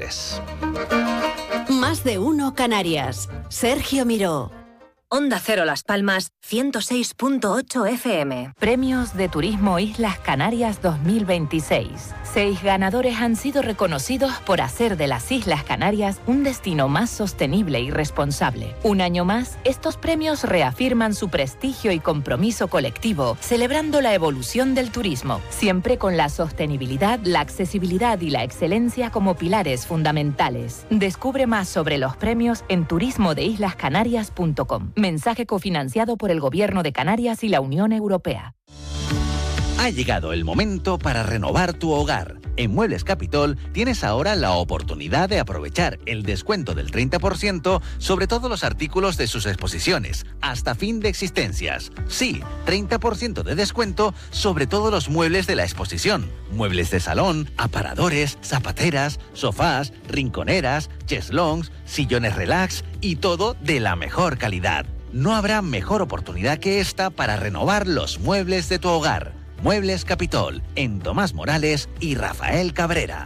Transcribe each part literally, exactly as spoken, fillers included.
tres. Más de uno Canarias. Sergio Miró. Onda Cero Las Palmas, ciento seis punto ocho F M. Premios de Turismo Islas Canarias dos mil veintiséis. Seis ganadores han sido reconocidos por hacer de las Islas Canarias un destino más sostenible y responsable. Un año más, estos premios reafirman su prestigio y compromiso colectivo, celebrando la evolución del turismo, siempre con la sostenibilidad, la accesibilidad y la excelencia como pilares fundamentales. Descubre más sobre los premios en turismo de islas canarias punto com. Mensaje cofinanciado por el Gobierno de Canarias y la Unión Europea. Ha llegado el momento para renovar tu hogar. En Muebles Capitol tienes ahora la oportunidad de aprovechar el descuento del treinta por ciento sobre todos los artículos de sus exposiciones, hasta fin de existencias. Sí, treinta por ciento de descuento sobre todos los muebles de la exposición. Muebles de salón, aparadores, zapateras, sofás, rinconeras, cheslongs, sillones relax y todo de la mejor calidad. No habrá mejor oportunidad que esta para renovar los muebles de tu hogar. Muebles Capitol, en Tomás Morales y Rafael Cabrera.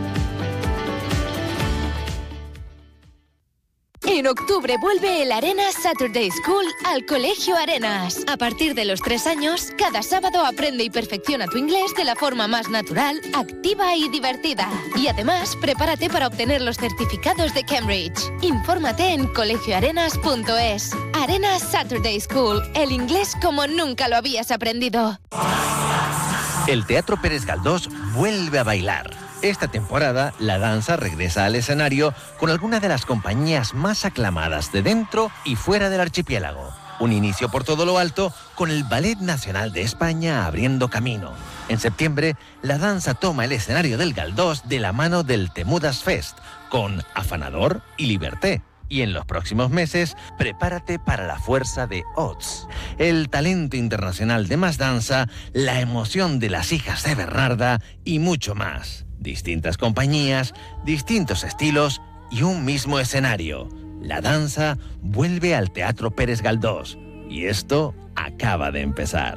En octubre vuelve el Arenas Saturday School al Colegio Arenas. A partir de los tres años, cada sábado aprende y perfecciona tu inglés de la forma más natural, activa y divertida. Y además, prepárate para obtener los certificados de Cambridge. Infórmate en colegio arenas punto es. Arenas Saturday School, el inglés como nunca lo habías aprendido. El Teatro Pérez Galdós vuelve a bailar. Esta temporada, la danza regresa al escenario con algunas de las compañías más aclamadas de dentro y fuera del archipiélago. Un inicio por todo lo alto con el Ballet Nacional de España abriendo camino. En septiembre, la danza toma el escenario del Galdós de la mano del Temudas Fest, con Afanador y Liberté. Y en los próximos meses, prepárate para la fuerza de Ots, el talento internacional de Más Danza, la emoción de las hijas de Bernarda y mucho más. Distintas compañías, distintos estilos y un mismo escenario. La danza vuelve al Teatro Pérez Galdós y esto acaba de empezar.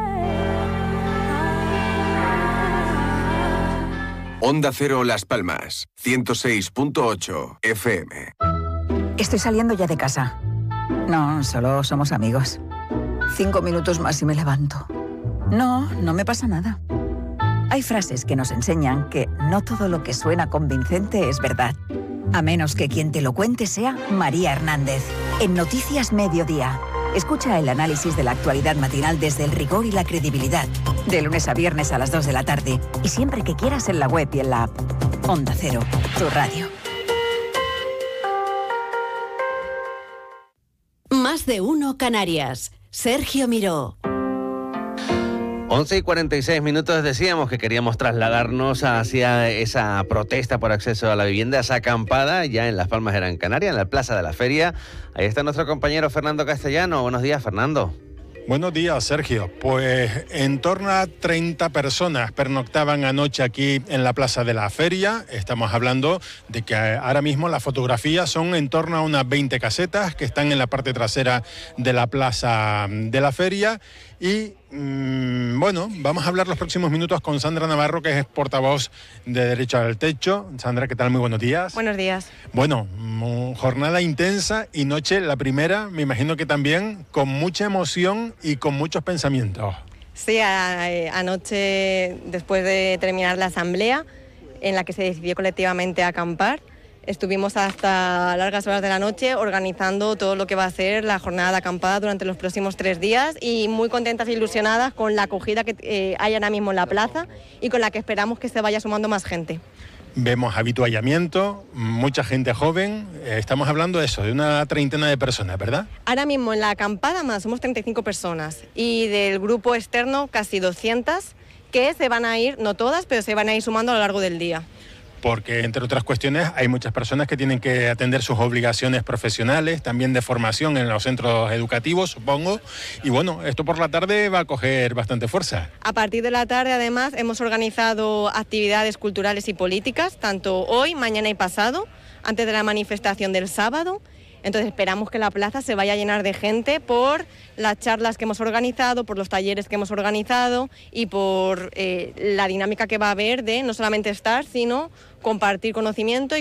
Onda Cero Las Palmas, ciento seis punto ocho F M. Estoy saliendo ya de casa. No, solo somos amigos. Cinco minutos más y me levanto. No, no me pasa nada. Hay frases que nos enseñan que no todo lo que suena convincente es verdad. A menos que quien te lo cuente sea María Hernández. En Noticias Mediodía. Escucha el análisis de la actualidad matinal desde el rigor y la credibilidad. De lunes a viernes a las dos de la tarde. Y siempre que quieras en la web y en la app. Onda Cero, tu radio. Más de uno Canarias. Sergio Miró. once y cuarenta y seis minutos, decíamos que queríamos trasladarnos hacia esa protesta por acceso a la vivienda, esa acampada ya en Las Palmas de Gran Canaria, en la Plaza de la Feria. Ahí está nuestro compañero Fernando Castellano. Buenos días, Fernando. Buenos días, Sergio. Pues en torno a treinta personas pernoctaban anoche aquí en la Plaza de la Feria. Estamos hablando de que ahora mismo las fotografías son en torno a unas veinte casetas que están en la parte trasera de la Plaza de la Feria. Y mmm, bueno, vamos a hablar los próximos minutos con Sandra Navarro, que es portavoz de Derecho al Techo. Sandra, ¿qué tal? Muy buenos días. Buenos días. Bueno, jornada intensa y noche, la primera, me imagino que también con mucha emoción y con muchos pensamientos. Sí, a, a, anoche, después de terminar la asamblea, en la que se decidió colectivamente acampar, estuvimos hasta largas horas de la noche organizando todo lo que va a ser la jornada de acampada durante los próximos tres días y muy contentas e ilusionadas con la acogida que eh, hay ahora mismo en la plaza y con la que esperamos que se vaya sumando más gente. Vemos habituallamiento, mucha gente joven, eh, estamos hablando de eso, de una treintena de personas, ¿verdad? Ahora mismo en la acampada más somos treinta y cinco personas y del grupo externo casi doscientas que se van a ir, no todas, pero se van a ir sumando a lo largo del día. Porque, entre otras cuestiones, hay muchas personas que tienen que atender sus obligaciones profesionales, también de formación en los centros educativos, supongo. Y bueno, esto por la tarde va a coger bastante fuerza. A partir de la tarde, además, hemos organizado actividades culturales y políticas, tanto hoy, mañana y pasado, antes de la manifestación del sábado. Entonces esperamos que la plaza se vaya a llenar de gente por las charlas que hemos organizado, por los talleres que hemos organizado y por eh, la dinámica que va a haber de no solamente estar, sino compartir conocimiento. Y